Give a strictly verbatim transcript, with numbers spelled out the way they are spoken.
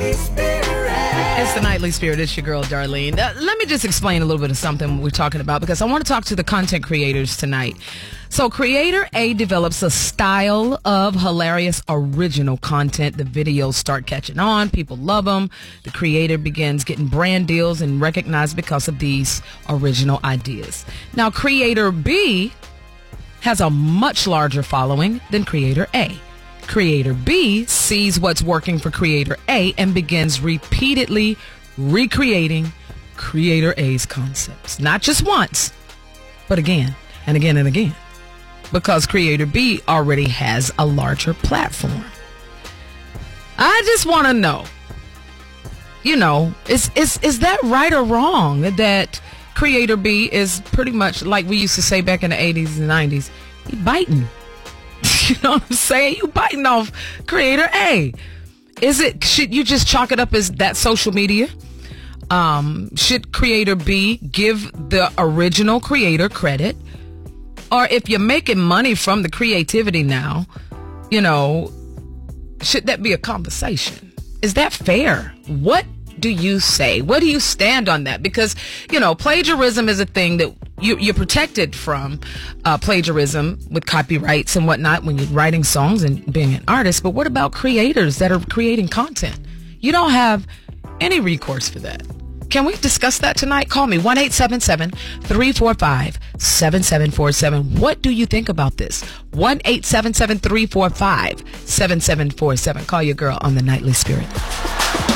Nightly Spirit. It's the Nightly Spirit. It's your girl, Darlene. Uh, let me just explain a little bit of something we're talking about, because I want to talk to the content creators tonight. So Creator A develops a style of hilarious original content. The videos start catching on. People love them. The creator begins getting brand deals and recognized because of these original ideas. Now, Creator B has a much larger following than Creator A. Creator B sees what's working for Creator A and begins repeatedly recreating Creator A's concepts. Not just once, but again and again and again. Because Creator B already has a larger platform. I just want to know, you know, is, is, is that right or wrong that Creator B is pretty much like we used to say back in the eighties and nineties, he biting. You know what I'm saying? You biting off Creator A. Is it, should you just chalk it up as that social media? Um, should Creator B give the original creator credit? Or if you're making money from the creativity now, you know, should that be a conversation? Is that fair? What do you say? What do you stand on that? Because, you know, plagiarism is a thing that you, you're protected from uh, plagiarism with copyrights and whatnot when you're writing songs and being an artist. But what about creators that are creating content? You don't have any recourse for that. Can we discuss that tonight? Call me one eight seven seven, three four five, seven seven four seven. What do you think about this? one eight seven seven, three four five, seven seven four seven. Call your girl on the Nightly Spirit.